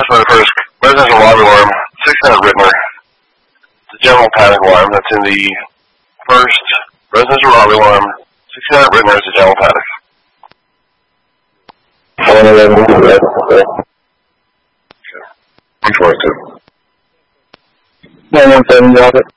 for the first residential lobby alarm, 600 Rittner. It's a general paddock alarm that's in the first residential lobby alarm, 600 Rittner. It's a general paddock. 142. 117, got it.